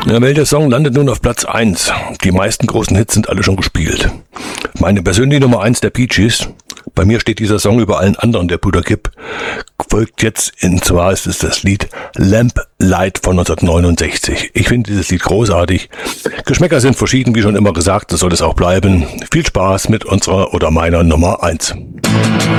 Ja, welcher Song landet nun auf Platz 1? Die meisten großen Hits sind alle schon gespielt. Meine persönliche Nummer 1 der Bee Gees. Bei mir steht dieser Song über allen anderen der Brüder Gibb. Folgt jetzt, und zwar ist es das Lied Lamp Light von 1969. Ich finde dieses Lied großartig. Geschmäcker sind verschieden, wie schon immer gesagt, das soll es auch bleiben. Viel Spaß mit unserer oder meiner Nummer 1.